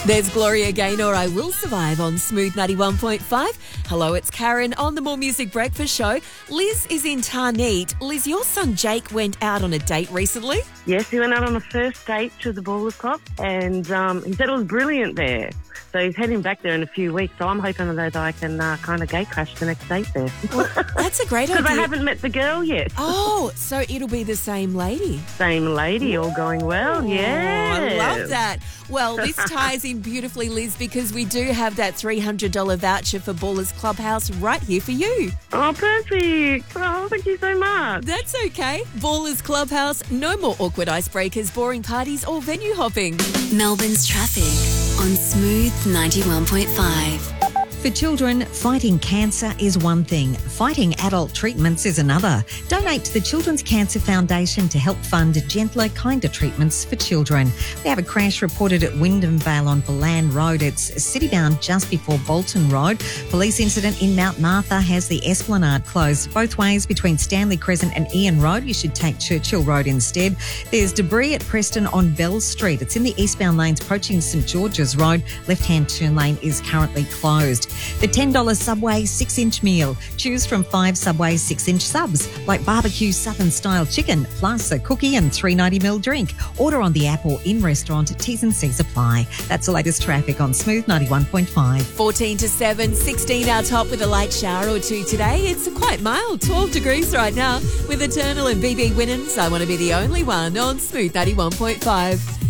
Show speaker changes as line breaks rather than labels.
There's Gloria Gaynor, I Will Survive on Smooth 91.5. Hello, it's Karen on the More Music Breakfast Show. Liz is in Tarneet. Liz, your son Jake went out on a date recently.
Yes, he went out on a first date to the Ballers Club and he said it was brilliant there. So he's heading back there in a few weeks, so I'm hoping that I can kind of gate crash the next date there.
Well, that's a great idea.
Because I haven't met the girl yet.
Oh, so it'll be the same lady.
Same lady, all going well, yeah.
I love that. Well, this ties in beautifully, Liz, because we do have that $300 voucher for Ballers Clubhouse right here for you.
Oh, perfect. Oh, thank you so much.
That's okay. Ballers Clubhouse, no more awkward icebreakers, boring parties or venue hopping.
Melbourne's traffic on Smooth 91.5.
For children, fighting cancer is one thing. Fighting adult treatments is another. Donate to the Children's Cancer Foundation to help fund gentler, kinder treatments for children. We have a crash reported at Wyndham Vale on Balan Road. It's city-bound just before Bolton Road. Police incident in Mount Martha has the Esplanade closed both ways between Stanley Crescent and Ian Road. You should take Churchill Road instead. There's debris at Preston on Bell Street. It's in the eastbound lanes approaching St George's Road. Left-hand turn lane is currently closed. The $10 Subway 6-inch meal. Choose from 5 Subway 6-inch subs, like barbecue Southern-style chicken, plus a cookie and $3.90ml drink. Order on the app or in-restaurant. T's and C's apply. That's the latest traffic on Smooth 91.5.
14 to 7, 16 our top with a light shower or two today. It's quite mild, 12 degrees right now. With Eternal and BB Winans, I Want to Be the Only One on Smooth 91.5.